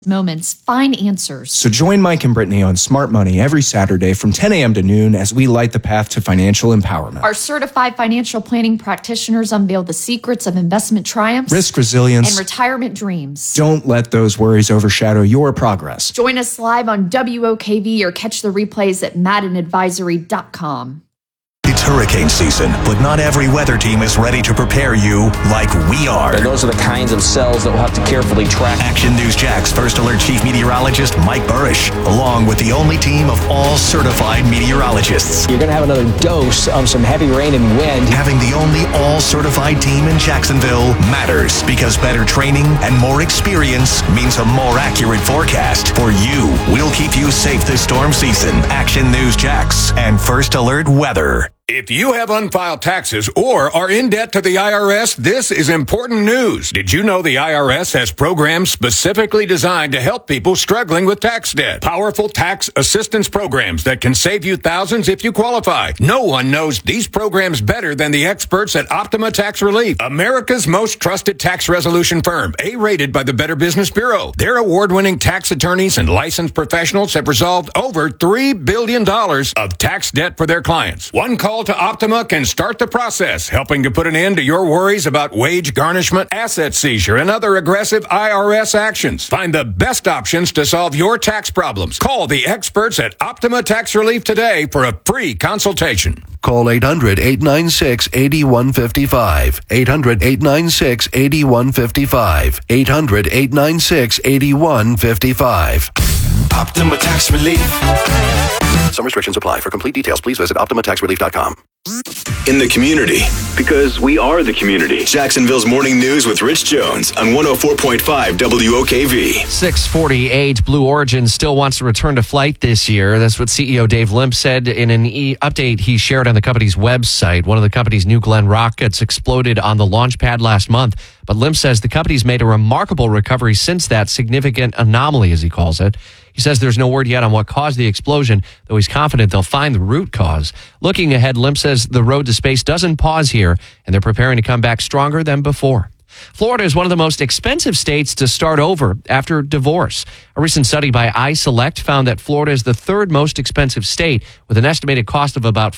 moments, find answers. So join Mike and Brittany on Smart Money every Saturday from 10 a.m. to noon as we light the path to financial empowerment. Our certified financial planning practitioners unveil the secrets of investment triumphs, risk resilience, and retirement dreams. Don't let those worries overshadow your progress. Join us live on WOKV or catch the replays at maddenadvisory.com. It's hurricane season, but not every weather team is ready to prepare you like we are. And those are the kinds of cells that we'll have to carefully track. Action News Jax First Alert Chief Meteorologist Mike Burrish, along with the only team of all certified meteorologists. You're going to have another dose of some heavy rain and wind. Having the only all-certified team in Jacksonville matters because better training and more experience means a more accurate forecast for you. We'll keep you safe this storm season. Action News Jax and First Alert Weather. If you have unfiled taxes or are in debt to the IRS, this is important news. Did you know the IRS has programs specifically designed to help people struggling with tax debt? Powerful tax assistance programs that can save you thousands if you qualify. No one knows these programs better than the experts at Optima Tax Relief, America's most trusted tax resolution firm, A-rated by the Better Business Bureau. Their award-winning tax attorneys and licensed professionals have resolved over $3 billion of tax debt for their clients. One call to Optima can start the process, helping to put an end to your worries about wage garnishment, asset seizure, and other aggressive IRS actions. Find the best options to solve your tax problems. Call the experts at Optima Tax Relief today for a free consultation. Call 800-896-8155. 800-896-8155. 800-896-8155. Optima Tax Relief. Some restrictions apply. For complete details, please visit OptimaTaxRelief.com. In the community, because we are the community. Jacksonville's Morning News with Rich Jones on 104.5 WOKV. 648. Blue Origin still wants to return to flight this year. That's what CEO Dave Limp said in an update he shared on the company's website. One of the company's New Glenn rockets exploded on the launch pad last month, but Limp says the company's made a remarkable recovery since that significant anomaly, as he calls it. He says there's no word yet on what caused the explosion, though he's confident they'll find the root cause. Looking ahead, Limp says the road to space doesn't pause here, and they're preparing to come back stronger than before. Florida is one of the most expensive states to start over after divorce. A recent study by iSelect found that Florida is the third most expensive state, with an estimated cost of about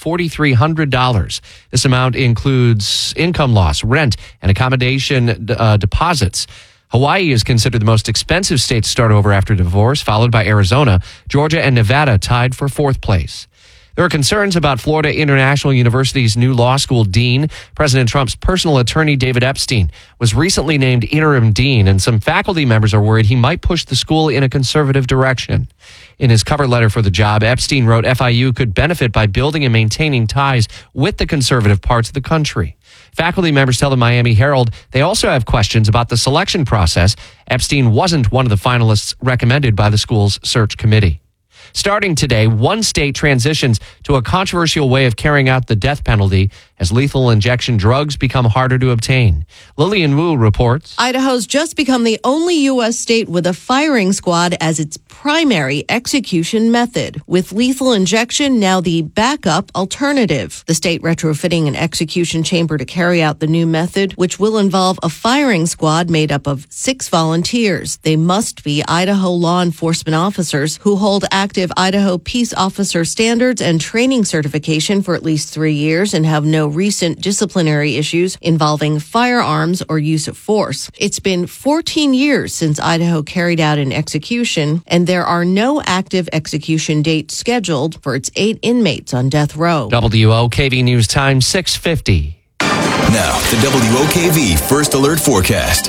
$4,300. This amount includes income loss, rent, and accommodation deposits. Hawaii is considered the most expensive state to start over after divorce, followed by Arizona. Georgia and Nevada tied for fourth place. There are concerns about Florida International University's new law school dean. President Trump's personal attorney, David Epstein, was recently named interim dean, and some faculty members are worried he might push the school in a conservative direction. In his cover letter for the job, Epstein wrote FIU could benefit by building and maintaining ties with the conservative parts of the country. Faculty members tell the Miami Herald they also have questions about the selection process. Epstein wasn't one of the finalists recommended by the school's search committee. Starting today, one state transitions to a controversial way of carrying out the death penalty as lethal injection drugs become harder to obtain. Lillian Wu reports. Idaho's just become the only U.S. state with a firing squad as its primary execution method, with lethal injection now the backup alternative. The state retrofitting an execution chamber to carry out the new method, which will involve a firing squad made up of 6 volunteers. They must be Idaho law enforcement officers who hold active Idaho Peace Officer Standards and training certification for at least 3 years and have no recent disciplinary issues involving firearms or use of force. It's been 14 years since Idaho carried out an execution, and there are no active execution dates scheduled for its 8 inmates on death row. WOKV News Time, 6:50. Now, the WOKV First Alert Forecast.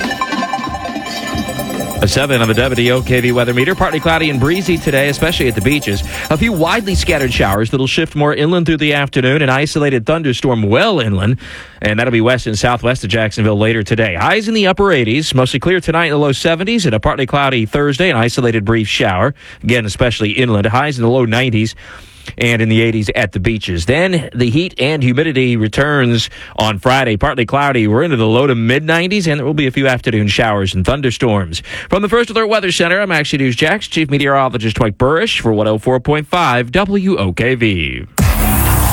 A 7 on the WOKV weather meter. Partly cloudy and breezy today, especially at the beaches. A few widely scattered showers that'll shift more inland through the afternoon. An isolated thunderstorm well inland. And that'll be west and southwest of Jacksonville later today. Highs in the upper 80s. Mostly clear tonight in the low 70s. And a partly cloudy Thursday. An isolated brief shower. Again, especially inland. Highs in the low 90s. And in the 80s at the beaches. Then the heat and humidity returns on Friday. Partly cloudy. We're into the low to mid-90s, and there will be a few afternoon showers and thunderstorms. From the First Alert Weather Center, I'm Action News Jax Chief Meteorologist Mike Burrish for 104.5 WOKV.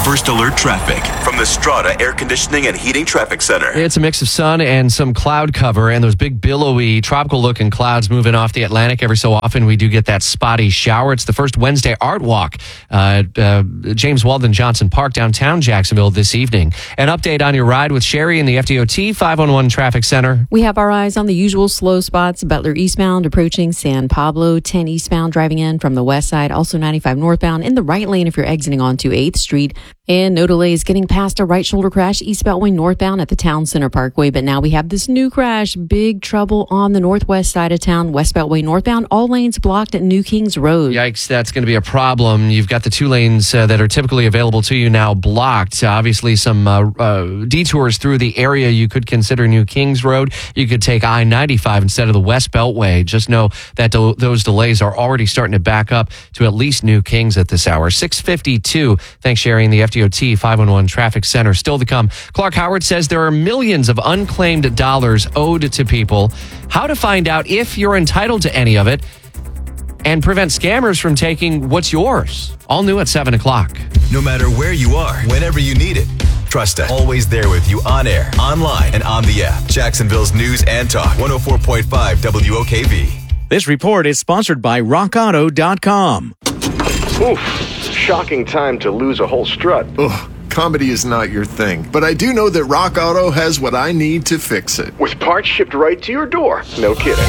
First Alert Traffic from the Strata Air Conditioning and Heating Traffic Center. It's a mix of sun and some cloud cover, and those big billowy tropical-looking clouds moving off the Atlantic. Every so often, we do get that spotty shower. It's the first Wednesday art walk at James Weldon Johnson Park, downtown Jacksonville this evening. An update on your ride with Sherry in the FDOT 511 Traffic Center. We have our eyes on the usual slow spots. Butler eastbound approaching San Pablo, 10 eastbound driving in from the west side, also 95 northbound in the right lane if you're exiting onto 8th Street. And no delays getting past a right shoulder crash East Beltway northbound at the Town Center Parkway. But now we have this new crash. Big trouble on the northwest side of town, West Beltway northbound. All lanes blocked at New Kings Road. Yikes, that's going to be a problem. You've got the two lanes that are typically available to you now blocked. Obviously, some detours through the area you could consider New Kings Road. You could take I-95 instead of the West Beltway. Just know that those delays are already starting to back up to at least New Kings at this hour. 6:52. Thanks, Sherry, in the FDOT 511 Traffic Center. Still to come. Clark Howard says there are millions of unclaimed dollars owed to people. How to find out if you're entitled to any of it and prevent scammers from taking what's yours. All new at 7 o'clock. No matter where you are, whenever you need it. Trust us. Always there with you on air, online, and on the app. Jacksonville's News and Talk. 104.5 WOKV. This report is sponsored by RockAuto.com. Oof, shocking time to lose a whole strut. Ugh, comedy is not your thing, but I do know that Rock Auto has what I need to fix it. With parts shipped right to your door. No kidding.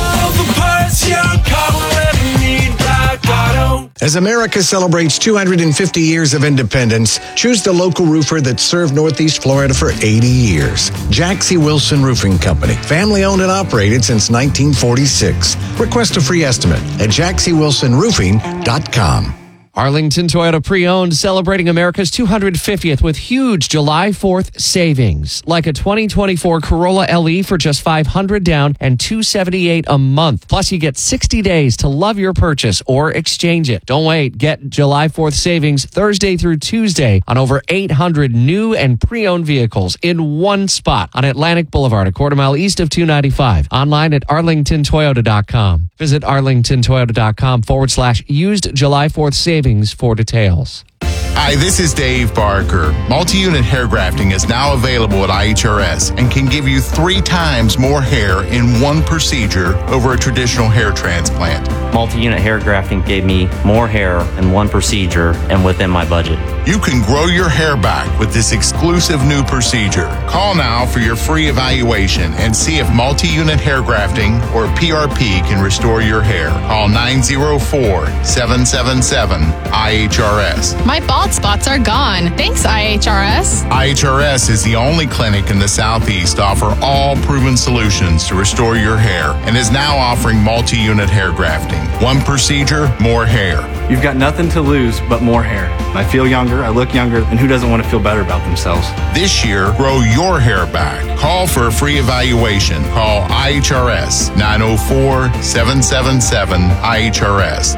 As America celebrates 250 years of independence, choose the local roofer that served Northeast Florida for 80 years. Jack C. Wilson Roofing Company, family owned and operated since 1946. Request a free estimate at jackcwilsonroofing.com. Arlington Toyota Pre-Owned celebrating America's 250th with huge July 4th savings. Like a 2024 Corolla LE for just $500 down and $278 a month. Plus, you get 60 days to love your purchase or exchange it. Don't wait. Get July 4th savings Thursday through Tuesday on over 800 new and pre-owned vehicles in one spot on Atlantic Boulevard, a quarter mile east of 295. Online at arlingtontoyota.com. Visit arlingtontoyota.com/used July 4th savings for details. Hi, this is Dave Barker. Multi-unit hair grafting is now available at IHRS and can give you 3 times more hair in one procedure over a traditional hair transplant. Multi-unit hair grafting gave me more hair in one procedure and within my budget. You can grow your hair back with this exclusive new procedure. Call now for your free evaluation and see if multi-unit hair grafting or PRP can restore your hair. Call 904-777-IHRS. My bald spots are gone. Thanks, IHRS. IHRS is the only clinic in the Southeast to offer all proven solutions to restore your hair and is now offering multi-unit hair grafting. One procedure, more hair. You've got nothing to lose but more hair. I feel younger, I look younger, and who doesn't want to feel better about themselves? This year, grow your hair back. Call for a free evaluation. Call IHRS 904-777-IHRS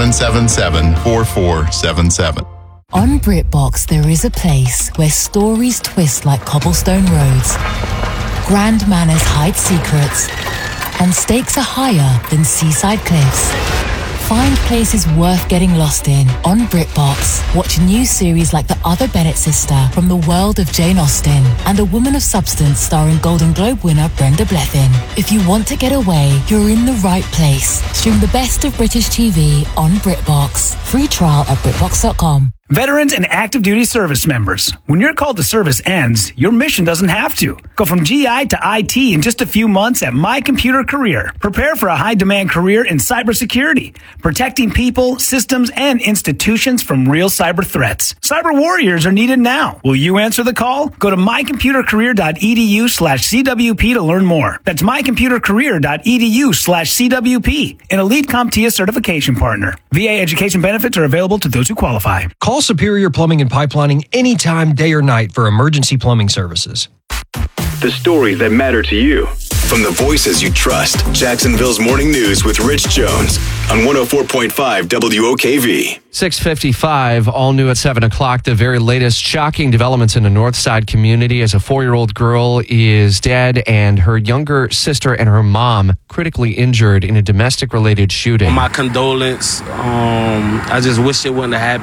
777-4477. On BritBox, there is a place where stories twist like cobblestone roads, grand manners hide secrets, and stakes are higher than seaside cliffs. Find places worth getting lost in on BritBox. Watch new series like The Other Bennett Sister from the world of Jane Austen and A Woman of Substance starring Golden Globe winner Brenda Blethyn. If you want to get away, you're in the right place. Stream the best of British TV on BritBox. Free trial at BritBox.com. Veterans and active duty service members, when your call to service ends, your mission doesn't have to. Go from GI to IT in just a few months at My Computer Career. Prepare for a high-demand career in cybersecurity, protecting people, systems, and institutions from real cyber threats. Cyber warriors are needed now. Will you answer the call? Go to mycomputercareer.edu/CWP to learn more. That's mycomputercareer.edu/CWP, an elite CompTIA certification partner. VA education benefits are available to those who qualify. Call Superior Plumbing and Pipelining anytime, day or night for emergency plumbing services. The stories that matter to you. From the voices you trust, Jacksonville's Morning News with Rich Jones on 104.5 WOKV. 6:55, all new at 7 o'clock. The very latest shocking developments in the Northside community as a 4-year-old girl is dead and her younger sister and her mom critically injured in a domestic-related shooting. My condolence. I just wish it wouldn't have happened.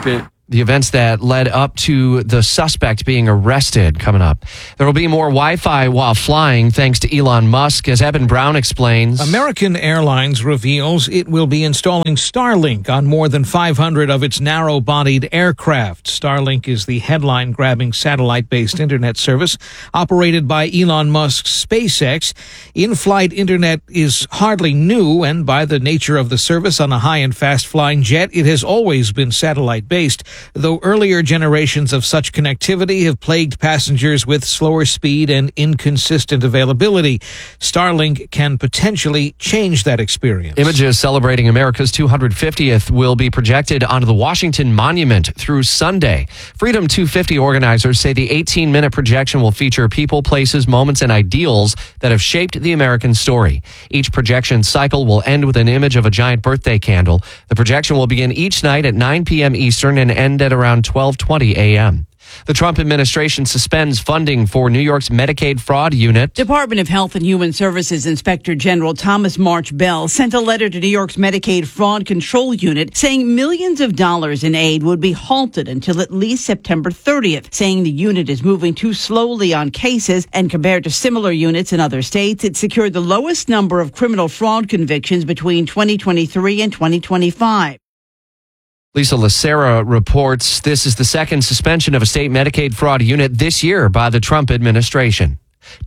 The events that led up to the suspect being arrested coming up. There will be more Wi-Fi while flying thanks to Elon Musk, as Eben Brown explains. American Airlines reveals it will be installing Starlink on more than 500 of its narrow-bodied aircraft. Starlink is the headline-grabbing satellite-based internet service operated by Elon Musk's SpaceX. In-flight internet is hardly new, and by the nature of the service on a high and fast-flying jet, it has always been satellite-based. Though earlier generations of such connectivity have plagued passengers with slower speed and inconsistent availability, Starlink can potentially change that experience. Images celebrating America's 250th will be projected onto the Washington Monument through Sunday. Freedom 250 organizers say the 18-minute projection will feature people, places, moments, and ideals that have shaped the American story. Each projection cycle will end with an image of a giant birthday candle. The projection will begin each night at 9 p.m. Eastern and end at around 12:20 a.m. The Trump administration suspends funding for New York's Medicaid fraud unit. Department of Health and Human Services Inspector General Thomas March Bell sent a letter to New York's Medicaid fraud control unit saying millions of dollars in aid would be halted until at least September 30th, saying the unit is moving too slowly on cases, and compared to similar units in other states, it secured the lowest number of criminal fraud convictions between 2023 and 2025. Lisa Lacera reports this is the second suspension of a state Medicaid fraud unit this year by the Trump administration.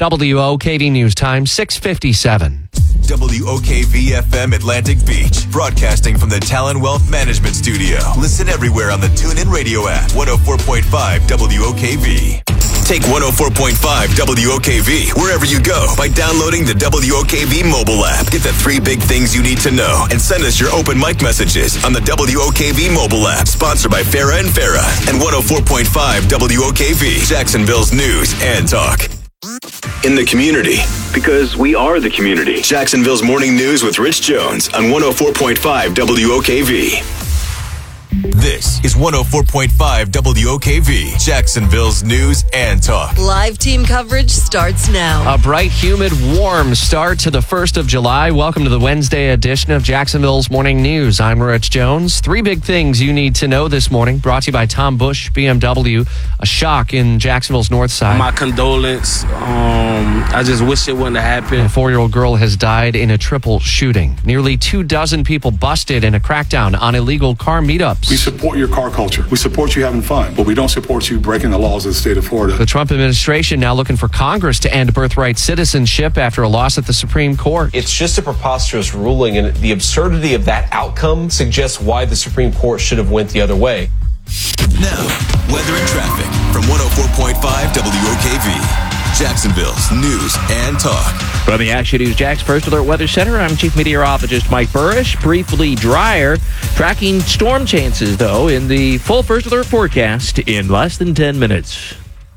WOKV News Time, 6:57. WOKV-FM Atlantic Beach, broadcasting from the Talon Wealth Management Studio. Listen everywhere on the TuneIn Radio app, 104.5 WOKV. Take 104.5 WOKV wherever you go by downloading the WOKV mobile app. Get the 3 big things you need to know and send us your open mic messages on the WOKV mobile app, sponsored by Farah and Farah and 104.5 WOKV, Jacksonville's news and talk. In the community, because we are the community. Jacksonville's Morning News with Rich Jones on 104.5 WOKV. This is 104.5 WOKV, Jacksonville's news and talk. Live team coverage starts now. A bright, humid, warm start to the 1st of July. Welcome to the Wednesday edition of Jacksonville's Morning News. I'm Rich Jones. 3 big things you need to know this morning, brought to you by Tom Bush, BMW. A shock in Jacksonville's north side. My condolence. I just wish it wouldn't have happened. A 4-year-old girl has died in a triple shooting. Nearly 24 people busted in a crackdown on illegal car meetups. We support your car culture. We support you having fun, but we don't support you breaking the laws of the state of Florida. The Trump administration now looking for Congress to end birthright citizenship after a loss at the Supreme Court. It's just a preposterous ruling, and the absurdity of that outcome suggests why the Supreme Court should have went the other way. Now, weather and traffic from 104.5 WOKV. Jacksonville's news and talk. From the Action News Jax First Alert Weather Center, I'm Chief Meteorologist Mike Burrish. Briefly drier, tracking storm chances, though, in the full First Alert forecast in less than 10 minutes.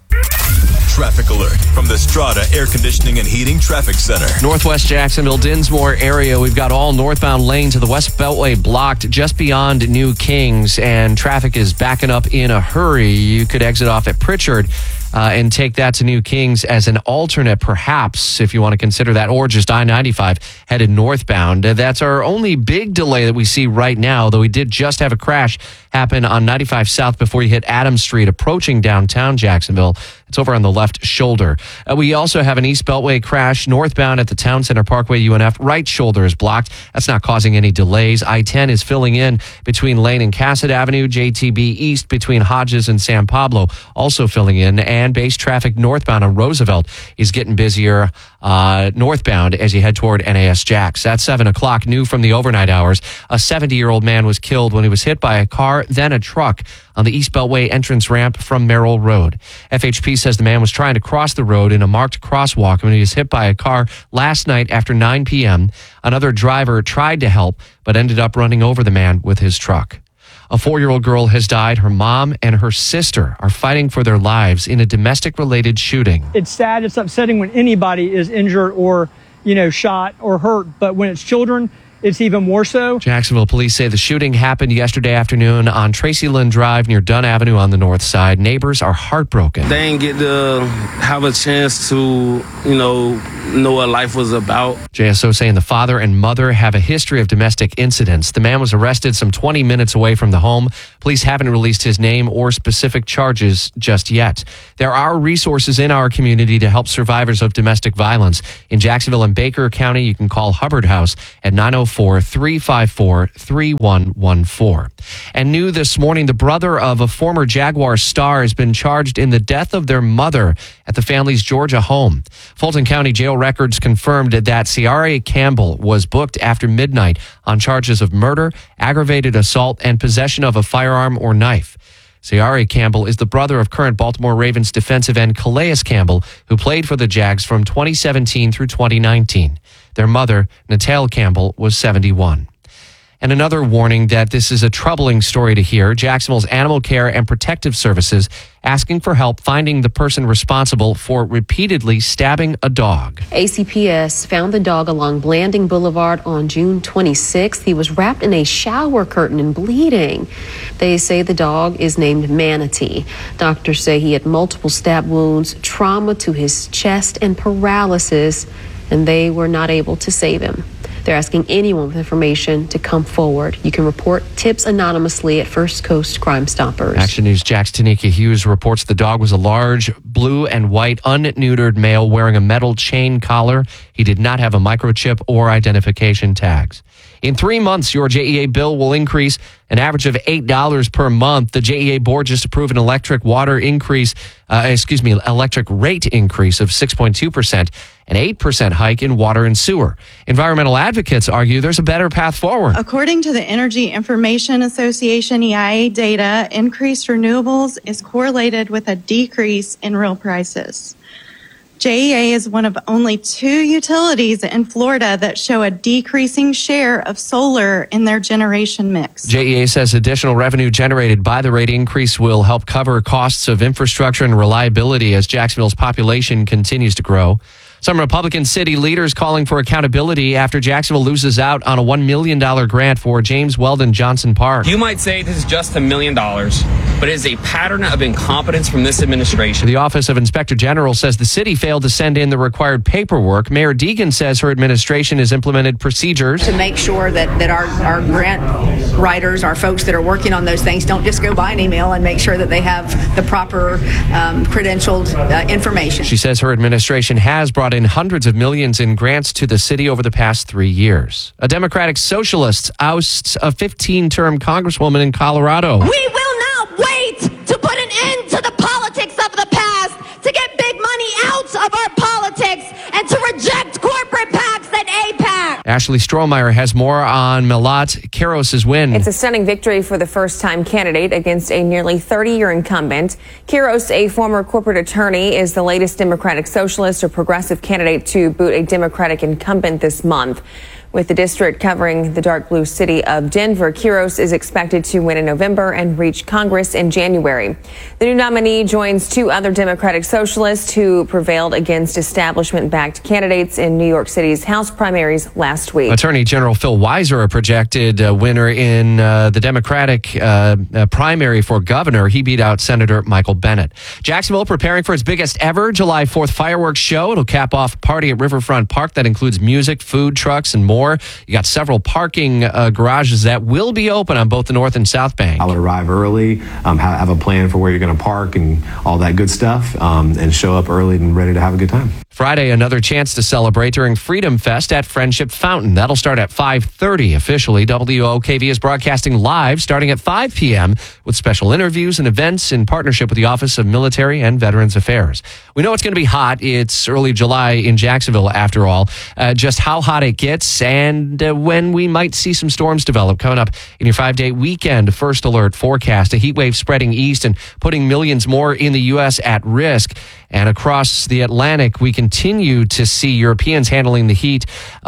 Traffic alert from the Strata Air Conditioning and Heating Traffic Center. Northwest Jacksonville, Dinsmore area. We've got all northbound lanes of the West Beltway blocked just beyond New Kings, and traffic is backing up in a hurry. You could exit off at Pritchard and take that to New Kings as an alternate, perhaps, if you want to consider that, or just I-95 headed northbound. That's our only big delay that we see right now, though we did just have a crash happen on 95 South before you hit Adams Street, approaching downtown Jacksonville. It's over on the left shoulder. We also have an East Beltway crash northbound at the Town Center Parkway UNF. Right shoulder is blocked. That's not causing any delays. I-10 is filling in between Lane and Cassett Avenue. JTB East between Hodges and San Pablo also filling in. And base traffic northbound on Roosevelt is getting busier northbound as you head toward NAS Jax. At 7 o'clock, new from the overnight hours, a 70-year-old man was killed when he was hit by a car, then a truck on the East Beltway entrance ramp from Merrill Road. FHP says the man was trying to cross the road in a marked crosswalk when he was hit by a car last night after 9 p.m. Another driver tried to help, but ended up running over the man with his truck. A 4-year-old girl has died. Her mom and her sister are fighting for their lives in a domestic-related shooting. It's sad. It's upsetting when anybody is injured or, shot or hurt. But when it's children, it's even more so. Jacksonville police say the shooting happened yesterday afternoon on Tracy Lynn Drive near Dunn Avenue on the north side. Neighbors are heartbroken. They didn't get to have a chance to, know what life was about. JSO saying the father and mother have a history of domestic incidents. The man was arrested some 20 minutes away from the home. Police haven't released his name or specific charges just yet. There are resources in our community to help survivors of domestic violence. In Jacksonville and Baker County, you can call Hubbard House at 904-354-3114. And new this morning, the brother of a former Jaguar star has been charged in the death of their mother at the family's Georgia home. Fulton County jail records confirmed that Ciara Campbell was booked after midnight on charges of murder, aggravated assault, and possession of a firearm or knife. Ciara Campbell is the brother of current Baltimore Ravens defensive end Calais Campbell, who played for the Jags from 2017 through 2019. Their mother, Natale Campbell, was 71. And another warning that this is a troubling story to hear. Jacksonville's Animal Care and Protective Services asking for help finding the person responsible for repeatedly stabbing a dog. ACPS found the dog along Blanding Boulevard on June 26th. He was wrapped in a shower curtain and bleeding. They say the dog is named Manatee. Doctors say he had multiple stab wounds, trauma to his chest, and paralysis, and they were not able to save him. They're asking anyone with information to come forward. You can report tips anonymously at First Coast Crime Stoppers. Action News' Jack's Tanika Hughes reports the dog was a large blue and white unneutered male wearing a metal chain collar. He did not have a microchip or identification tags. In 3 months, your JEA bill will increase an average of $8 per month. The JEA board just approved an electric rate increase of 6.2%, an 8% hike in water and sewer. Environmental advocates argue there's a better path forward. According to the Energy Information Association EIA data, increased renewables is correlated with a decrease in real prices. JEA is one of only 2 utilities in Florida that show a decreasing share of solar in their generation mix. JEA says additional revenue generated by the rate increase will help cover costs of infrastructure and reliability as Jacksonville's population continues to grow. Some Republican city leaders calling for accountability after Jacksonville loses out on a $1 million grant for James Weldon Johnson Park. You might say this is just $1 million, but it is a pattern of incompetence from this administration. The Office of Inspector General says the city failed to send in the required paperwork. Mayor Deegan says her administration has implemented procedures to make sure that our grant writers, our folks that are working on those things, don't just go by an email and make sure that they have the proper credentialed information. She says her administration has brought in hundreds of millions in grants to the city over the past 3 years. A Democratic socialist ousts a 15-term congresswoman in Colorado. We will not wait to put an end to the politics of the past, to get big money out of our politics, and to reject corporate PACs and AIPAC. Ashley Strohmeyer has more on Milat Kiros' win. It's a stunning victory for the first-time candidate against a nearly 30-year incumbent. Kiros, a former corporate attorney, is the latest Democratic socialist or progressive candidate to boot a Democratic incumbent this month. With the district covering the dark blue city of Denver, Kiros is expected to win in November and reach Congress in January. The new nominee joins 2 other Democratic socialists who prevailed against establishment-backed candidates in New York City's House primaries last week. Attorney General Phil Weiser, a projected winner in the Democratic primary for governor. He beat out Senator Michael Bennet. Jacksonville preparing for its biggest ever July 4th fireworks show. It'll cap off a party at Riverfront Park that includes music, food trucks, and more. You got several parking garages that will be open on both the north and south bank. I would arrive early, have a plan for where you're going to park and all that good stuff, and show up early and ready to have a good time. Friday, another chance to celebrate during Freedom Fest at Friendship Fountain. That'll start at 5:30 officially. WOKV is broadcasting live starting at 5 p.m. with special interviews and events in partnership with the Office of Military and Veterans Affairs. We know it's going to be hot. It's early July in Jacksonville, after all. Just how hot it gets and when we might see some storms develop coming up in your 5-day weekend. First alert forecast, a heat wave spreading east and putting millions more in the U.S. at risk. And across the Atlantic, we continue to see Europeans handling the heat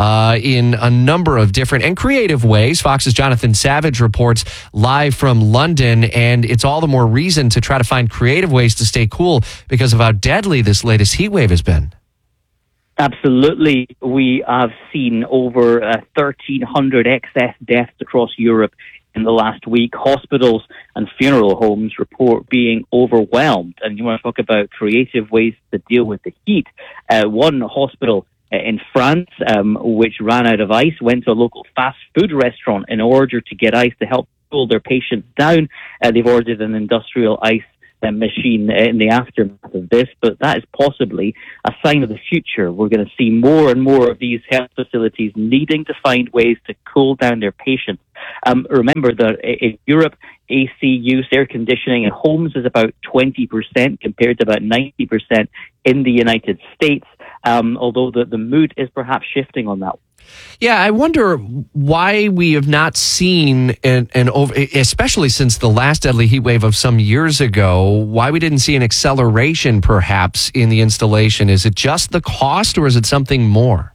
in a number of different and creative ways. Fox's Jonathan Savage reports live from London, and it's all the more reason to try to find creative ways to stay cool because of how deadly this latest heat wave has been. Absolutely. We have seen over 1,300 excess deaths across Europe in the last week. Hospitals and funeral homes report being overwhelmed. And you want to talk about creative ways to deal with the heat. One hospital in France, which ran out of ice, went to a local fast food restaurant in order to get ice to help cool their patients down. They've ordered an industrial ice machine in the aftermath of this, but that is possibly a sign of the future. We're going to see more and more of these health facilities needing to find ways to cool down their patients. Remember that in Europe, AC use, air conditioning in homes is about 20% compared to about 90% in the United States, although the mood is perhaps shifting on that. Yeah, I wonder why we have not seen especially since the last deadly heat wave of some years ago, why we didn't see an acceleration perhaps in the installation. Is it just the cost or is it something more?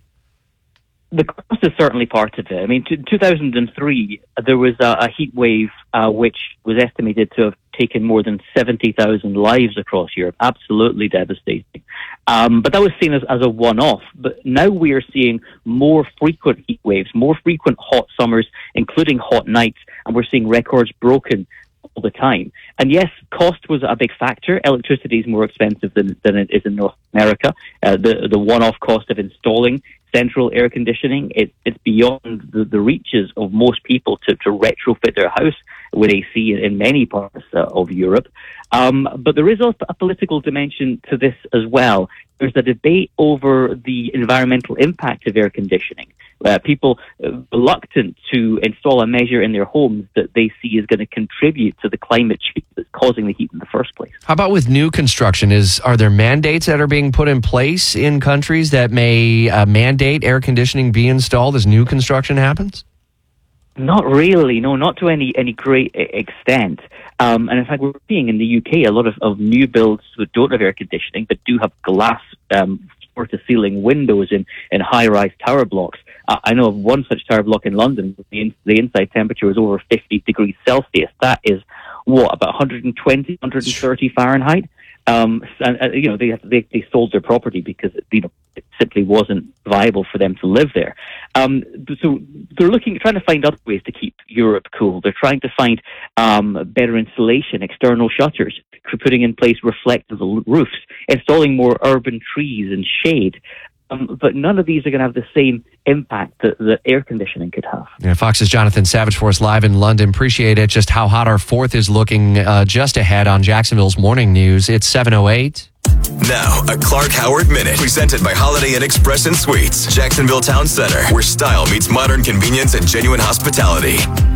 The cost is certainly part of it. I mean, 2003, there was a heat wave which was estimated to have taken more than 70,000 lives across Europe. Absolutely devastating. But that was seen as a one-off. But now we are seeing more frequent heat waves, more frequent hot summers, including hot nights, and we're seeing records broken all the time. And yes, cost was a big factor. Electricity is more expensive than it is in North America. The one-off cost of installing central air conditioning, it's beyond the reaches of most people to retrofit their house with AC in many parts of Europe. But there is also a political dimension to this as well. There's a debate over the environmental impact of air conditioning. People reluctant to install a measure in their homes that they see is going to contribute to the climate change that's causing the heat in the first place. How about with new construction? Are there mandates that are being put in place in countries that may mandate air conditioning be installed as new construction happens? Not really, no, not to any great extent. And in fact, we're seeing in the UK a lot of new builds that don't have air conditioning but do have glass floor-to-ceiling windows in high-rise tower blocks. I know of one such tower block in London. The inside temperature was over 50 degrees Celsius. That is, about 120, 130 Fahrenheit? And they sold their property because it simply wasn't viable for them to live there. So they're trying to find other ways to keep Europe cool. They're trying to find better insulation, external shutters, putting in place reflective roofs, installing more urban trees and shade. But none of these are going to have the same impact that air conditioning could have. Yeah, Fox's Jonathan Savage for us live in London. Appreciate it. Just how hot our 4th is looking just ahead on Jacksonville's Morning News. It's 7:08. Now, a Clark Howard Minute, presented by Holiday Inn Express and Suites, Jacksonville Town Center, where style meets modern convenience and genuine hospitality.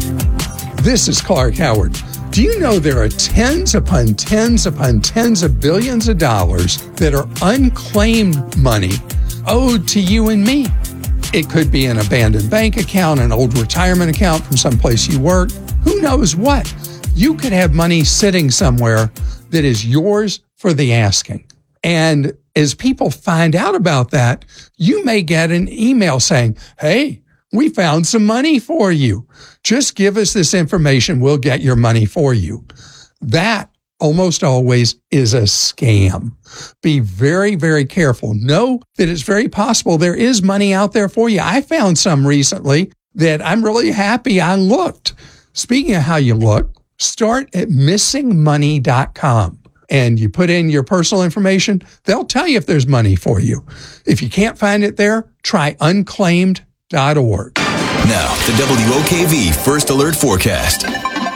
This is Clark Howard. Do you know there are tens upon tens upon tens of billions of dollars that are unclaimed money owed to you and me? It could be an abandoned bank account, an old retirement account from someplace you work. Who knows what? You could have money sitting somewhere that is yours for the asking. And as people find out about that, you may get an email saying, hey, we found some money for you. Just give us this information. We'll get your money for you. That almost always is a scam. Be very, very careful. Know that it's very possible there is money out there for you. I found some recently that I'm really happy I looked. Speaking of how you look, start at missingmoney.com. And you put in your personal information, they'll tell you if there's money for you. If you can't find it there, try unclaimed.org. Now, the WOKV First Alert Forecast.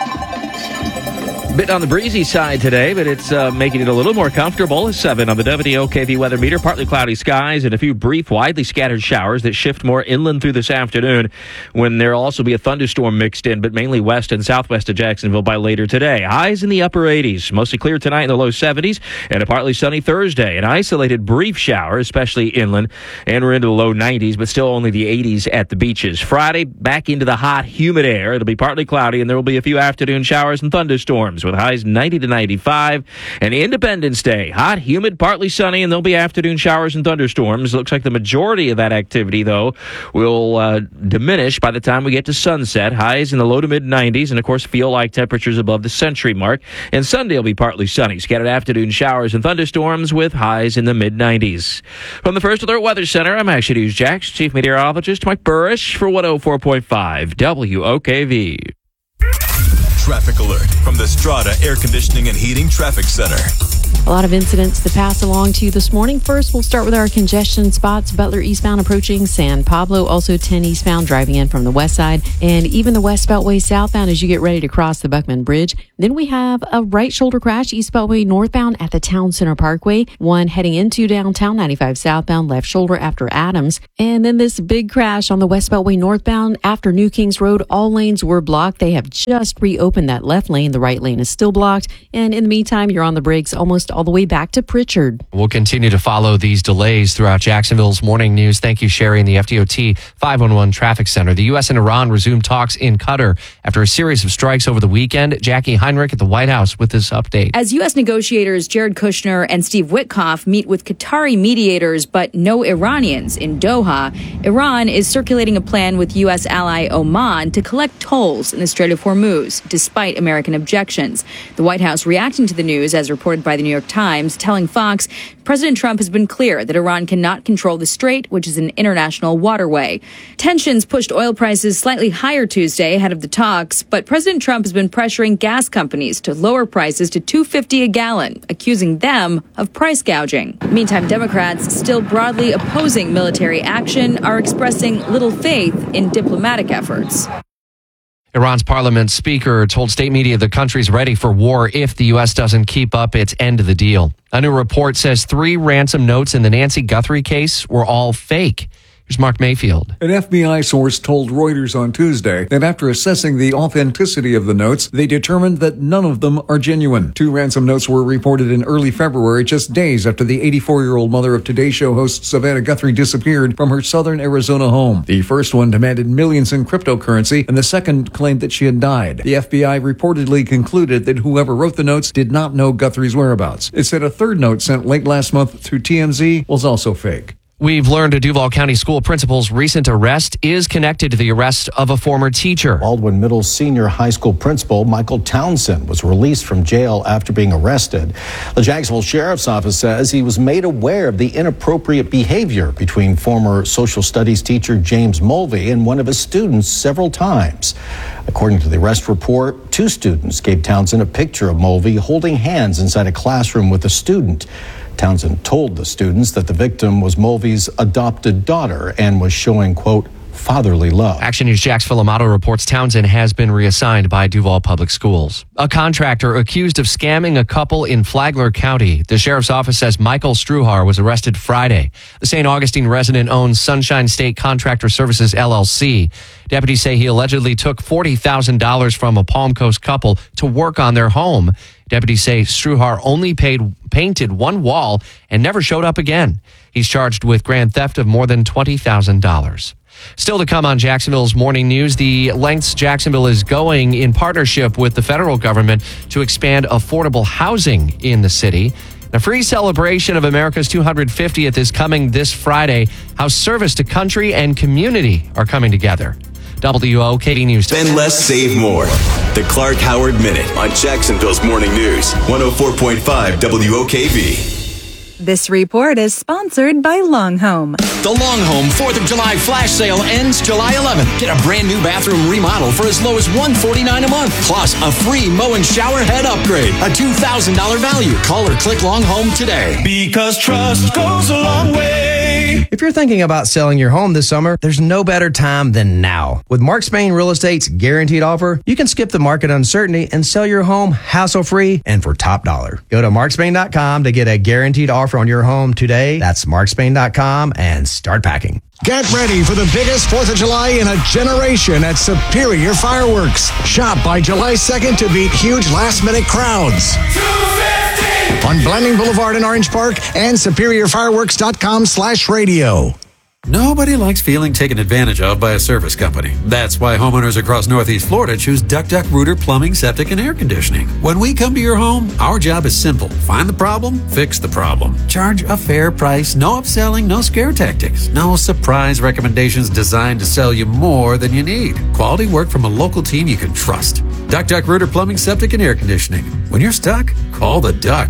Bit on the breezy side today, but it's making it a little more comfortable. 7 on the WOKV weather meter. Partly cloudy skies and a few brief, widely scattered showers that shift more inland through this afternoon, when there'll also be a thunderstorm mixed in, but mainly west and southwest of Jacksonville by later today. Highs in the upper 80s. Mostly clear tonight in the low 70s, and a partly sunny Thursday. An isolated brief shower, especially inland, and we're into the low 90s, but still only the 80s at the beaches. Friday, back into the hot, humid air. It'll be partly cloudy, and there will be a few afternoon showers and thunderstorms. with highs 90 to 95. And Independence Day, hot, humid, partly sunny, and there'll be afternoon showers and thunderstorms. Looks like the majority of that activity, though, will diminish by the time we get to sunset. Highs in the low to mid 90s, and of course, feel like temperatures above the century mark. And Sunday will be partly sunny. Scattered afternoon showers and thunderstorms with highs in the mid 90s. From the First Alert Weather Center, I'm Action News Jax, Chief Meteorologist Mike Burrish for 104.5 WOKV. Traffic alert from the Strata Air Conditioning and Heating Traffic Center. A lot of incidents to pass along to you this morning. First, we'll start with our congestion spots. Butler eastbound approaching San Pablo, also 10 eastbound driving in from the west side, and even the West Beltway southbound as you get ready to cross the Buckman Bridge. Then we have a right shoulder crash, East Beltway northbound at the Town Center Parkway. One heading into downtown, 95 southbound, left shoulder after Adams. And then this big crash on the West Beltway northbound after New Kings Road. All lanes were blocked. They have just reopened that left lane. The right lane is still blocked. And in the meantime, you're on the brakes almost all the way back to Pritchard. We'll continue to follow these delays throughout Jacksonville's morning news. Thank you, Sherry, and the FDOT 511 Traffic Center. The U.S. and Iran resumed talks in Qatar after a series of strikes over the weekend. Jackie Heinrich at the White House with this update. As U.S. negotiators Jared Kushner and Steve Witkoff meet with Qatari mediators but no Iranians in Doha, Iran is circulating a plan with U.S. ally Oman to collect tolls in the Strait of Hormuz, despite American objections. The White House reacting to the news, as reported by the New York Times, telling Fox President Trump has been clear that Iran cannot control the strait, which is an international waterway. Tensions pushed oil prices slightly higher Tuesday ahead of the talks, but President Trump has been pressuring gas companies to lower prices to $2.50 a gallon, accusing them of price gouging. Meantime, Democrats, still broadly opposing military action, are expressing little faith in diplomatic efforts. Iran's parliament speaker told state media the country's ready for war if the U.S. doesn't keep up its end of the deal. A new report says 3 ransom notes in the Nancy Guthrie case were all fake. Here's Mark Mayfield. An FBI source told Reuters on Tuesday that after assessing the authenticity of the notes, they determined that none of them are genuine. 2 ransom notes were reported in early February, just days after the 84-year-old mother of Today Show host Savannah Guthrie disappeared from her southern Arizona home. The first one demanded millions in cryptocurrency, and the second claimed that she had died. The FBI reportedly concluded that whoever wrote the notes did not know Guthrie's whereabouts. It said a third note sent late last month through TMZ was also fake. We've learned a Duval County school principal's recent arrest is connected to the arrest of a former teacher. Baldwin Middle Senior High School principal Michael Townsend was released from jail after being arrested. The Jacksonville Sheriff's Office says he was made aware of the inappropriate behavior between former social studies teacher James Mulvey and one of his students several times. According to the arrest report, 2 students gave Townsend a picture of Mulvey holding hands inside a classroom with a student. Townsend told the students that the victim was Mulvey's adopted daughter and was showing, quote, fatherly love. Action News Jack's Phil Amato reports Townsend has been reassigned by Duval Public Schools. A contractor accused of scamming a couple in Flagler County. The sheriff's office says Michael Struhar was arrested Friday. The St. Augustine resident owns Sunshine State Contractor Services, LLC. Deputies say he allegedly took $40,000 from a Palm Coast couple to work on their home. Deputies say Struhar only painted one wall and never showed up again. He's charged with grand theft of more than $20,000. Still to come on Jacksonville's Morning News, the lengths Jacksonville is going in partnership with the federal government to expand affordable housing in the city. A free celebration of America's 250th is coming this Friday. How service to country and community are coming together. WOKV News. Spend less, save more. The Clark Howard Minute on Jacksonville's Morning News. 104.5 WOKV. This report is sponsored by Long Home. The Long Home 4th of July flash sale ends July 11th. Get a brand new bathroom remodel for as low as $149 a month. Plus a free mow and shower head upgrade. A $2,000 value. Call or click Long Home today. Because trust goes a long way. If you're thinking about selling your home this summer, there's no better time than now. With Mark Spain Real Estate's guaranteed offer, you can skip the market uncertainty and sell your home hassle-free and for top dollar. Go to markspain.com to get a guaranteed offer on your home today. That's markspain.com and start packing. Get ready for the biggest 4th of July in a generation at Superior Fireworks. Shop by July 2nd to beat huge last-minute crowds. On Blanding Boulevard in Orange Park and SuperiorFireworks.com/radio. Nobody likes feeling taken advantage of by a service company. That's why homeowners across Northeast Florida choose Duck Duck Rooter Plumbing, Septic, and Air Conditioning. When we come to your home, our job is simple. Find the problem, fix the problem. Charge a fair price, no upselling, no scare tactics, no surprise recommendations designed to sell you more than you need. Quality work from a local team you can trust. Duck Duck Rooter Plumbing, Septic, and Air Conditioning. When you're stuck, call the Duck.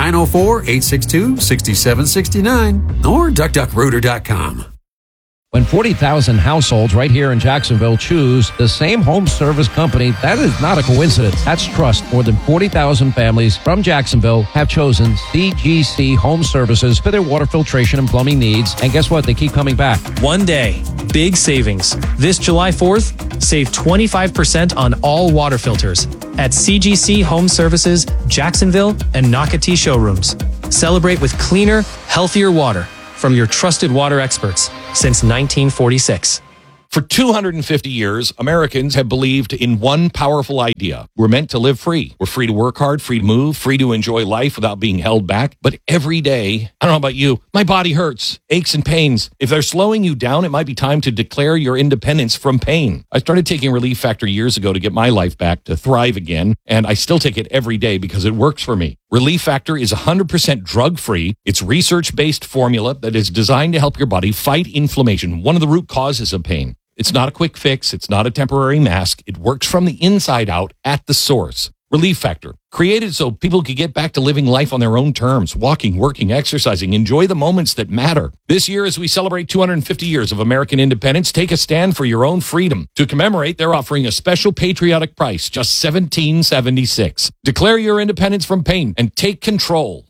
904-862-6769 or duckduckrooter.com. When 40,000 households right here in Jacksonville choose the same home service company, that is not a coincidence. That's trust. More than 40,000 families from Jacksonville have chosen CGC Home Services for their water filtration and plumbing needs. And guess what? They keep coming back. One day, big savings. This July 4th, save 25% on all water filters at CGC Home Services, Jacksonville, and Nocatee showrooms. Celebrate with cleaner, healthier water from your trusted water experts since 1946. For 250 years, Americans have believed in one powerful idea. We're meant to live free. We're free to work hard, free to move, free to enjoy life without being held back. But every day, I don't know about you, my body hurts, aches and pains. If they're slowing you down, it might be time to declare your independence from pain. I started taking Relief Factor years ago to get my life back, to thrive again, and I still take it every day because it works for me. Relief Factor is 100% drug-free. It's research-based formula that is designed to help your body fight inflammation, one of the root causes of pain. It's not a quick fix. It's not a temporary mask. It works from the inside out at the source. Relief Factor, created so people could get back to living life on their own terms, walking, working, exercising, enjoy the moments that matter. This year, as we celebrate 250 years of American independence, take a stand for your own freedom. To commemorate, they're offering a special patriotic price, just $17.76. Declare your independence from pain and take control.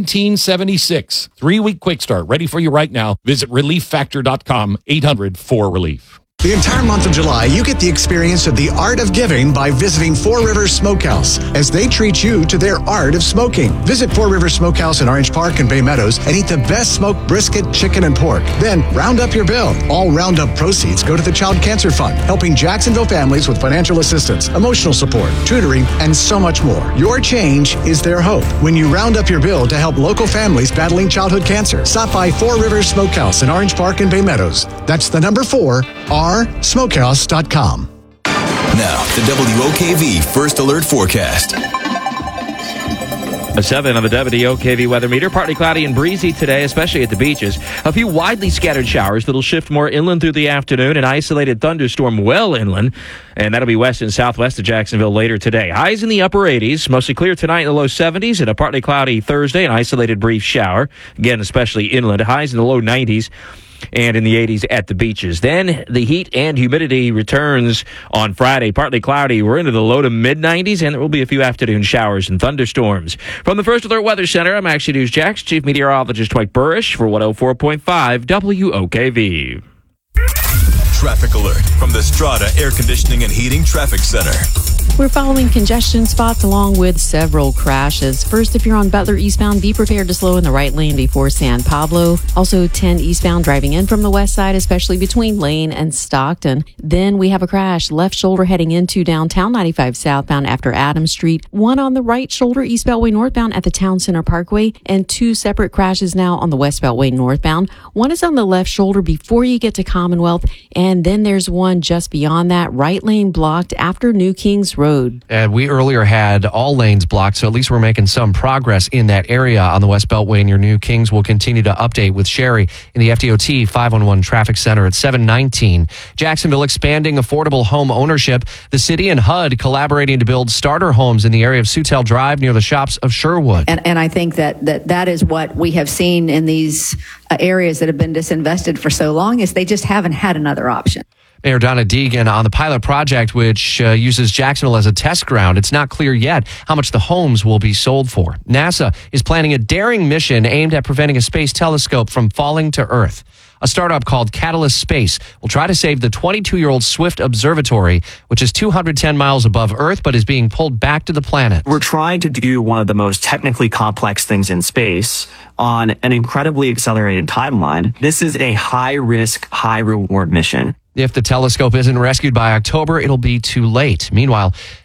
$17.76. 3-week quick start, ready for you right now. Visit relieffactor.com, 800-4RELIEF. The entire month of July, you get the experience of the art of giving by visiting Four Rivers Smokehouse as they treat you to their art of smoking. Visit Four Rivers Smokehouse in Orange Park and Bay Meadows and eat the best smoked brisket, chicken, and pork. Then round up your bill. All roundup proceeds go to the Child Cancer Fund, helping Jacksonville families with financial assistance, emotional support, tutoring, and so much more. Your change is their hope. When you round up your bill to help local families battling childhood cancer, stop by Four Rivers Smokehouse in Orange Park and Bay Meadows. That's the number 4, smokehouse.com. Now, the WOKV First Alert Forecast. A 7 on the WOKV weather meter. Partly cloudy and breezy today, especially at the beaches. A few widely scattered showers that'll shift more inland through the afternoon. An isolated thunderstorm well inland. And that'll be west and southwest of Jacksonville later today. Highs in the upper 80s. Mostly clear tonight in the low 70s. And a partly cloudy Thursday. An isolated brief shower. Again, especially inland. Highs in the low 90s. And in the 80s at the beaches. Then the heat and humidity returns on Friday. Partly cloudy. We're into the low to mid 90s, and there will be a few afternoon showers and thunderstorms. From the First Alert Weather Center, I'm Action News Jax Chief Meteorologist Dwight Burrish for 104.5 WOKV. Traffic alert from the Strata Air Conditioning and Heating Traffic Center. We're following congestion spots along with several crashes. First, if you're on Butler eastbound, be prepared to slow in the right lane before San Pablo. Also, 10 eastbound driving in from the west side, especially between Lane and Stockton. Then we have a crash left shoulder heading into downtown 95 southbound after Adams Street. One on the right shoulder East Beltway northbound at the Town Center Parkway, and 2 separate crashes now on the West Beltway northbound. One is on the left shoulder before you get to Commonwealth, and then there's one just beyond that, right lane blocked after New Kings Road. And we earlier had all lanes blocked, so at least we're making some progress in that area on the West Beltway. And your New Kings will continue to update with Sherry in the FDOT 511 Traffic Center at 719. Jacksonville expanding affordable home ownership. The city and HUD collaborating to build starter homes in the area of Sutel Drive near the shops of Sherwood. And I think that is what we have seen in these areas that have been disinvested for so long, is they just haven't had another option. Mayor Donna Deegan on the pilot project, which uses Jacksonville as a test ground. It's not clear yet how much the homes will be sold for. NASA is planning a daring mission aimed at preventing a space telescope from falling to Earth. A startup called Catalyst Space will try to save the 22-year-old Swift Observatory, which is 210 miles above Earth, but is being pulled back to the planet. We're trying to do one of the most technically complex things in space on an incredibly accelerated timeline. This is a high-risk, high-reward mission. If the telescope isn't rescued by October, it'll be too late. Meanwhile,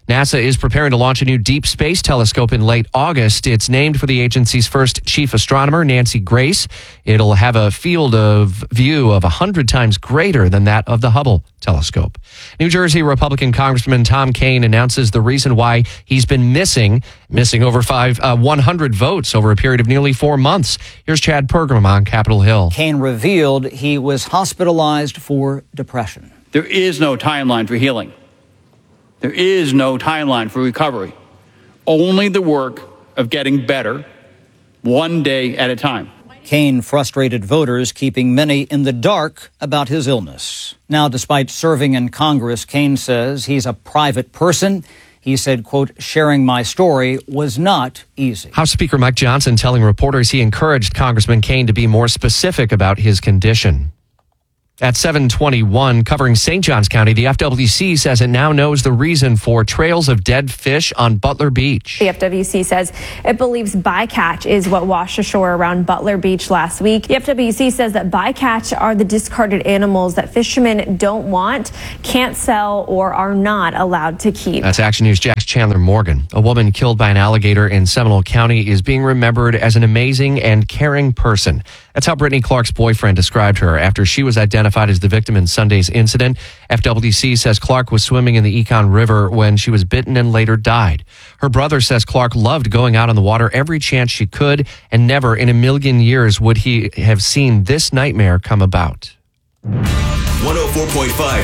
NASA is preparing to launch a new deep space telescope in late August. It's named for the agency's first chief astronomer, Nancy Grace. It'll have a field of view of 100 times greater than that of the Hubble telescope. New Jersey Republican Congressman Tom Kean announces the reason why he's been missing over 100 votes over a period of nearly 4 months. Here's Chad Pergram on Capitol Hill. Kean revealed he was hospitalized for depression. There is no timeline for healing. There is no timeline for recovery. Only the work of getting better, one day at a time. Kean frustrated voters, keeping many in the dark about his illness. Now, despite serving in Congress, Kean says he's a private person. He said, quote, sharing my story was not easy. House Speaker Mike Johnson telling reporters he encouraged Congressman Kean to be more specific about his condition. At 7:21, covering St. Johns County, the FWC says it now knows the reason for trails of dead fish on Butler Beach. The FWC says it believes bycatch is what washed ashore around Butler Beach last week. The FWC says that bycatch are the discarded animals that fishermen don't want, can't sell, or are not allowed to keep. That's Action News' Jax Chandler Morgan. A woman killed by an alligator in Seminole County is being remembered as an amazing and caring person. That's how Brittany Clark's boyfriend described her after she was identified as the victim in Sunday's incident. FWC says Clark was swimming in the Econ River when she was bitten and later died. Her brother says Clark loved going out on the water every chance she could, and never in a million years would he have seen this nightmare come about. 104.5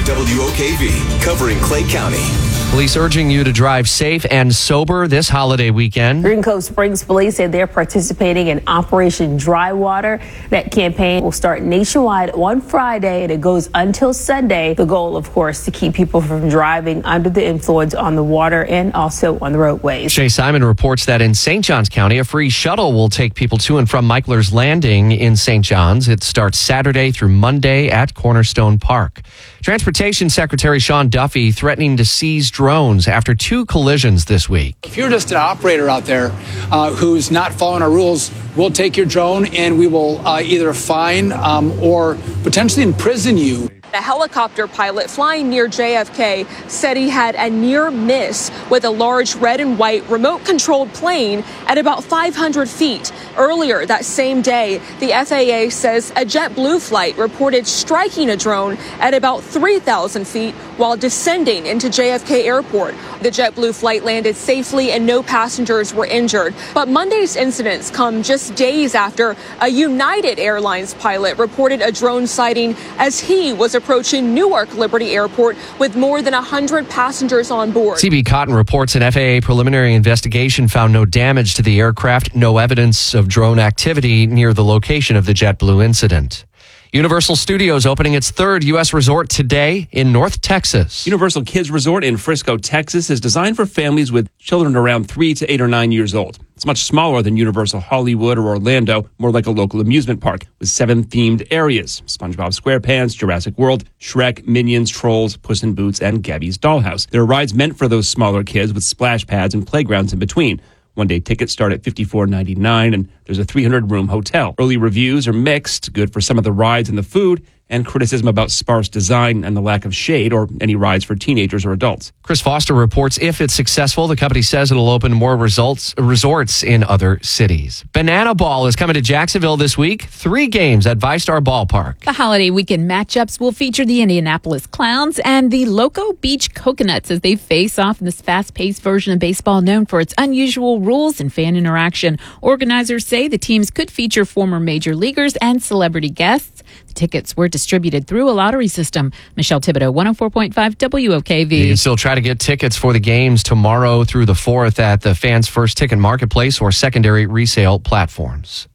WOKV, covering Clay County. Police urging you to drive safe and sober this holiday weekend. Green Cove Springs police say they're participating in Operation Dry Water. That campaign will start nationwide on Friday and it goes until Sunday. The goal, of course, to keep people from driving under the influence on the water and also on the roadways. Shay Simon reports that in St. Johns County, a free shuttle will take people to and from Michler's Landing in St. Johns. It starts Saturday through Monday at Cornerstone Park. Transportation Secretary Sean Duffy threatening to seize drones after 2 collisions this week. If you're just an operator out there who's not following our rules, we'll take your drone and we will either fine or potentially imprison you. The helicopter pilot flying near JFK said he had a near miss with a large red and white remote-controlled plane at about 500 feet. Earlier that same day, the FAA says a JetBlue flight reported striking a drone at about 3,000 feet while descending into JFK Airport. The JetBlue flight landed safely and no passengers were injured. But Monday's incidents come just days after a United Airlines pilot reported a drone sighting as he was approaching Newark Liberty Airport with more than 100 passengers on board. CB Cotton reports an FAA preliminary investigation found no damage to the aircraft, no evidence of drone activity near the location of the JetBlue incident. Universal Studios opening its 3rd U.S. resort today in North Texas. Universal Kids Resort in Frisco, Texas is designed for families with children around 3 to 8 or 9 years old. It's much smaller than Universal Hollywood or Orlando, more like a local amusement park with 7 themed areas: SpongeBob SquarePants, Jurassic World, Shrek, Minions, Trolls, Puss in Boots, and Gabby's Dollhouse. There are rides meant for those smaller kids with splash pads and playgrounds in between. One-day tickets start at $54.99, and there's a 300-room hotel. Early reviews are mixed, good for some of the rides and the food, and criticism about sparse design and the lack of shade or any rides for teenagers or adults. Chris Foster reports if it's successful, the company says it'll open more resorts in other cities. Banana Ball is coming to Jacksonville this week. 3 games at VyStar Ballpark. The holiday weekend matchups will feature the Indianapolis Clowns and the Loco Beach Coconuts as they face off in this fast-paced version of baseball known for its unusual rules and fan interaction. Organizers say the teams could feature former major leaguers and celebrity guests. The tickets were distributed through a lottery system. Michelle Thibodeau, 104.5 WOKV. You can still try to get tickets for the games tomorrow through the 4th at the Fans First Ticket Marketplace or secondary resale platforms.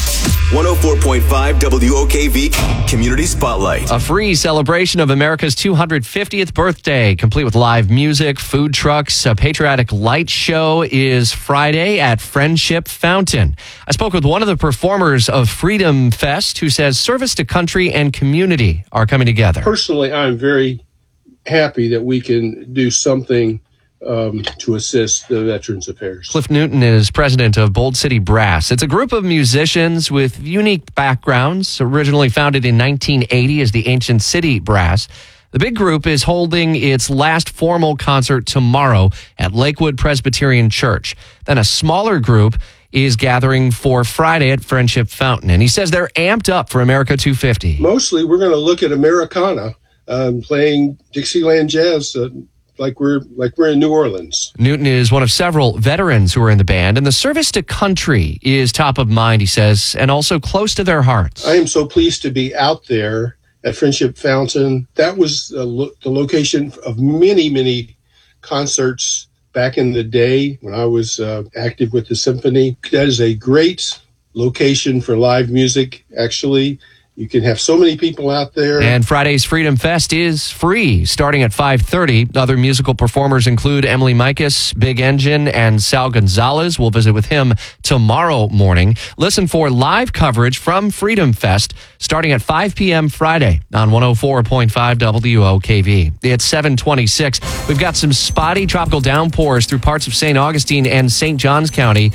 104.5 WOKV Community Spotlight. A free celebration of America's 250th birthday, complete with live music, food trucks, a patriotic light show, is Friday at Friendship Fountain. I spoke with one of the performers of Freedom Fest who says service to country and community are coming together. Personally, I'm very happy that we can do something to assist the Veterans Affairs. Cliff Newton is president of Bold City Brass. It's a group of musicians with unique backgrounds, originally founded in 1980 as the Ancient City Brass. The big group is holding its last formal concert tomorrow at Lakewood Presbyterian Church. Then a smaller group is gathering for Friday at Friendship Fountain. And he says they're amped up for America 250. Mostly we're going to look at Americana, playing Dixieland jazz like we're in New Orleans. Newton is one of several veterans who are in the band, and the service to country is top of mind, he says, and also close to their hearts. I am so pleased to be out there at Friendship Fountain. That was the location of many, many concerts back in the day when I was active with the symphony. That is a great location for live music, actually. You can have so many people out there. And Friday's Freedom Fest is free, starting at 5:30. Other musical performers include Emily Mikas, Big Engine, and Sal Gonzalez. We'll visit with him tomorrow morning. Listen for live coverage from Freedom Fest starting at 5 p.m. Friday on 104.5 WOKV. It's 7:26. We've got some spotty tropical downpours through parts of St. Augustine and St. Johns County,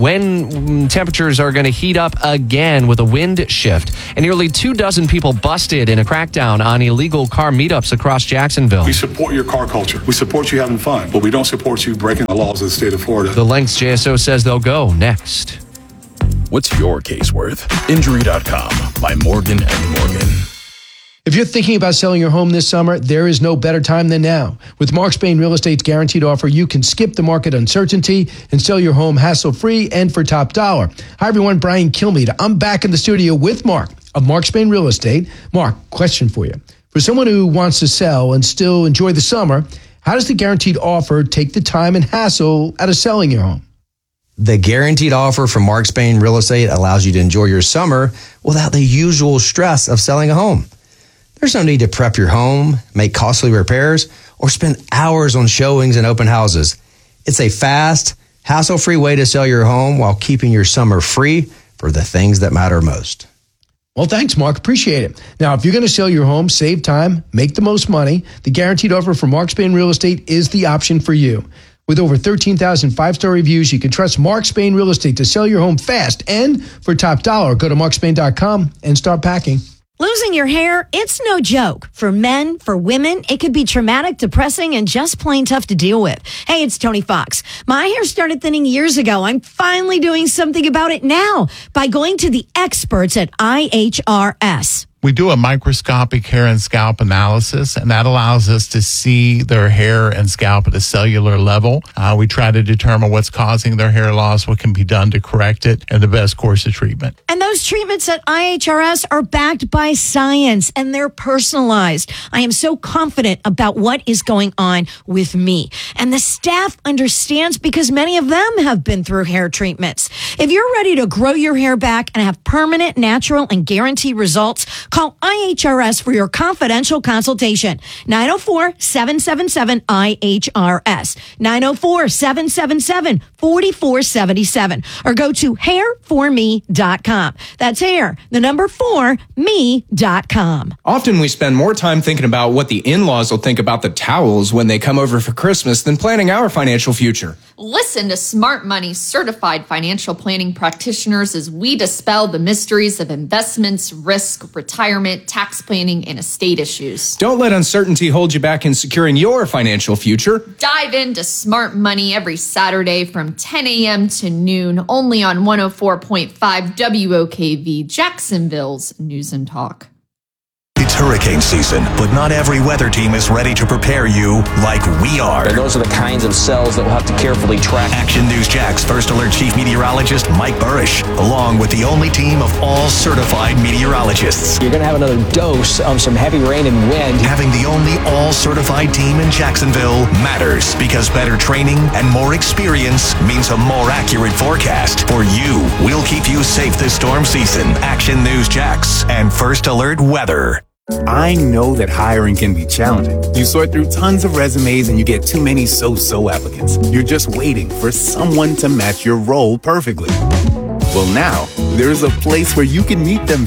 when temperatures are going to heat up again with a wind shift. And nearly 24 people busted in a crackdown on illegal car meetups across Jacksonville. We support your car culture. We support you having fun, but we don't support you breaking the laws of the state of Florida. The lengths JSO says they'll go next. What's your case worth? Injury.com by Morgan & Morgan. If you're thinking about selling your home this summer, there is no better time than now. With Mark Spain Real Estate's guaranteed offer, you can skip the market uncertainty and sell your home hassle-free and for top dollar. Hi, everyone. Brian Kilmeade. I'm back in the studio with Mark of Mark Spain Real Estate. Mark, question for you. For someone who wants to sell and still enjoy the summer, how does the guaranteed offer take the time and hassle out of selling your home? The guaranteed offer from Mark Spain Real Estate allows you to enjoy your summer without the usual stress of selling a home. There's no need to prep your home, make costly repairs, or spend hours on showings and open houses. It's a fast, hassle-free way to sell your home while keeping your summer free for the things that matter most. Well, thanks, Mark. Appreciate it. Now, if you're going to sell your home, save time, make the most money, the guaranteed offer from Mark Spain Real Estate is the option for you. With over 13,000 five-star reviews, you can trust Mark Spain Real Estate to sell your home fast and for top dollar. Go to markspain.com and start packing. Losing your hair, it's no joke. For men, for women, it could be traumatic, depressing, and just plain tough to deal with. Hey, it's Tony Fox. My hair started thinning years ago. I'm finally doing something about it now by going to the experts at IHRS. We do a microscopic hair and scalp analysis, and that allows us to see their hair and scalp at a cellular level. We try to determine what's causing their hair loss, what can be done to correct it, and the best course of treatment. And those treatments at IHRS are backed by science, and they're personalized. I am so confident about what is going on with me. And the staff understands because many of them have been through hair treatments. If you're ready to grow your hair back and have permanent, natural, and guaranteed results, call IHRS for your confidential consultation. 904-777-IHRS. 904-777-4477. Or go to hairforme.com. That's hair, the number 4me.com. Often we spend more time thinking about what the in-laws will think about the towels when they come over for Christmas than planning our financial future. Listen to Smart Money's certified financial planning practitioners as we dispel the mysteries of investments, risk, retirement, tax planning, and estate issues. Don't let uncertainty hold you back in securing your financial future. Dive into Smart Money every Saturday from 10 a.m. to noon, only on 104.5 WOKV, Jacksonville's News and Talk. It's hurricane season, but not every weather team is ready to prepare you like we are. And those are the kinds of cells that we'll have to carefully track. Action News Jack's First Alert Chief Meteorologist Mike Burrish, along with the only team of all certified meteorologists. You're going to have another dose of some heavy rain and wind. Having the only all-certified team in Jacksonville matters because better training and more experience means a more accurate forecast. For you, we'll keep you safe this storm season. Action News Jax and First Alert Weather. I know that hiring can be challenging. You sort through tons of resumes and you get too many so-so applicants. You're just waiting for someone to match your role perfectly. Well, now, there's a place where you can meet them